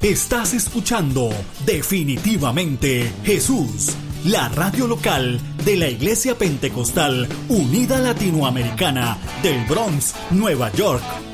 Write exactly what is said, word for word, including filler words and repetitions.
Estás escuchando Definitivamente Jesús, la radio local de la Iglesia Pentecostal Unida Latinoamericana del Bronx, Nueva York.